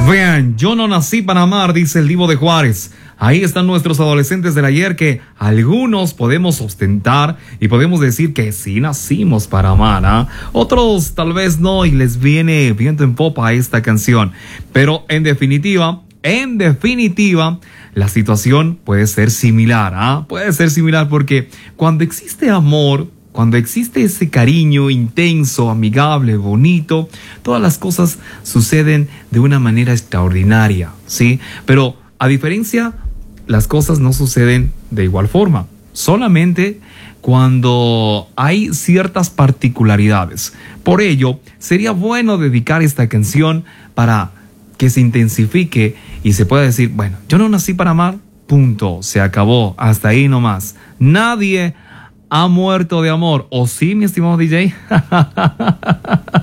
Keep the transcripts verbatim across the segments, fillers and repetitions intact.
Vean, yo no nací para amar, dice el Divo de Juárez. Ahí están nuestros adolescentes del ayer que algunos podemos ostentar y podemos decir que sí nacimos para amar, ¿eh? Otros tal vez no y les viene viento en popa a esta canción. Pero en definitiva, en definitiva, la situación puede ser similar, ¿ah? ¿eh? Puede ser similar porque cuando existe amor, cuando existe ese cariño intenso, amigable, bonito, todas las cosas suceden de una manera extraordinaria, ¿sí? Pero a diferencia, las cosas no suceden de igual forma. Solamente cuando hay ciertas particularidades. Por ello, sería bueno dedicar esta canción para que se intensifique y se pueda decir, bueno, yo no nací para amar, punto, se acabó, hasta ahí nomás. Nadie ha muerto de amor. ¿O sí, mi estimado D J?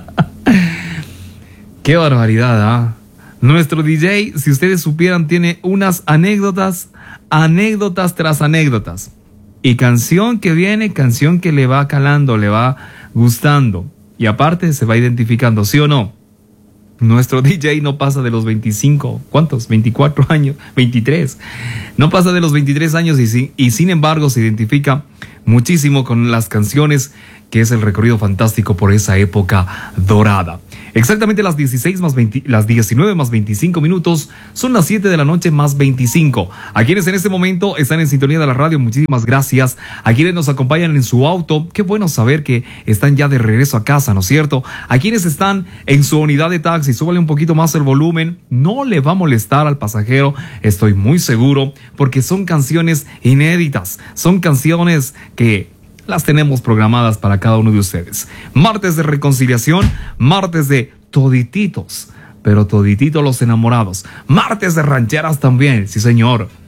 Qué barbaridad, ¿ah? ¿eh? Nuestro D J, si ustedes supieran, tiene unas anécdotas, anécdotas tras anécdotas. Y canción que viene, canción que le va calando, le va gustando. Y aparte se va identificando, ¿sí o no? Nuestro D J no pasa de los veinticinco, ¿cuántos? veinticuatro años, veintitrés. No pasa de los veintitrés años y, y sin embargo se identifica muchísimo con las canciones, que es el recorrido fantástico por esa época dorada. Exactamente las dieciséis más veinte, las diecinueve más veinticinco minutos, son las siete de la noche más veinticinco. A quienes en este momento están en sintonía de la radio, muchísimas gracias. A quienes nos acompañan en su auto, qué bueno saber que están ya de regreso a casa, ¿no es cierto? A quienes están en su unidad de taxi, súbale un poquito más el volumen, no le va a molestar al pasajero, estoy muy seguro, porque son canciones inéditas, son canciones que las tenemos programadas para cada uno de ustedes. Martes de reconciliación, martes de todititos, pero todititos los enamorados. Martes de rancheras también, sí señor.